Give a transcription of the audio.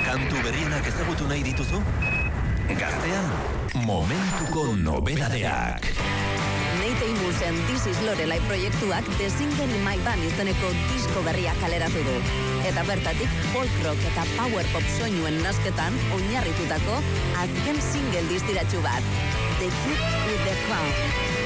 Kantu berrienak ezagutu nahi dituzu? Gaztean, momentuko nobedadeak. Nate Amusen This is Lorelai proiektuak The Single in My Band izeneko disko berria kaleratu du. Eta bertatik folk rock eta power pop soinuen nasketan oinarritutako azken single distiratsu bat. The Kid with the Crown.